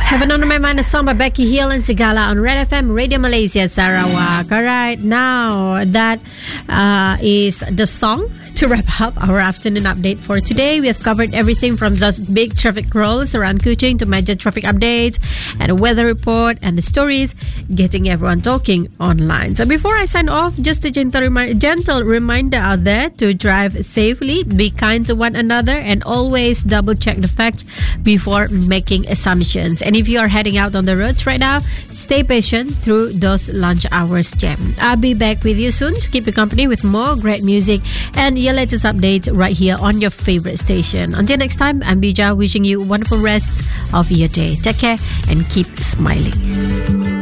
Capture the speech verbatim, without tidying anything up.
Heaven on My Mind, a song by Becky Hill and Sigala on Red F M, Radio Malaysia, Sarawak. All right, now that uh, is the song to wrap up our afternoon update for today. We have covered everything from those big traffic rolls around Kuching to major traffic updates and a weather report and the stories getting everyone talking online. So before I sign off, just a gentle, remi- gentle reminder out there to drive safely, be kind to one another, and always double check the facts before making assumptions. And if you are heading out on the roads right now, stay patient through those lunch hours jam. I'll be back with you soon to keep you company with more great music and your latest updates right here on your favorite station. Until next time, I'm Bija, wishing you a wonderful rest of your day. Take care and keep smiling.